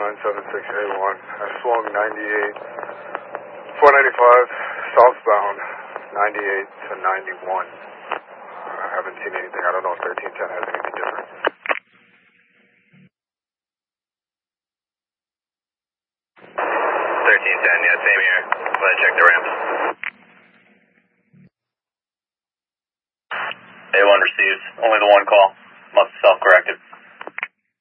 976A1. I swung 98, 495 southbound, 98 to 91. I haven't seen anything. I don't know if 1310 has anything different. 1310, yeah, same here. I'm going to check the ramps. A1 receives. Only the one call. Must have self-corrected.